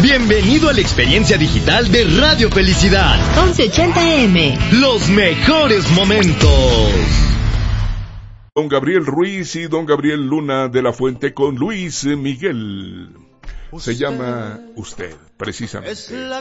Bienvenido a la experiencia digital de Radio Felicidad. 1180M. Los mejores momentos. Don Gabriel Ruiz y don Gabriel Luna de la Fuente con Luis Miguel. Se llama Usted, precisamente.